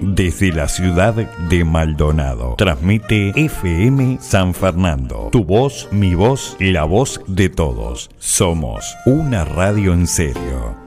desde la ciudad de Maldonado. Transmite FM San Fernando. Tu voz, mi voz, la voz de todos. Somos una radio en serio.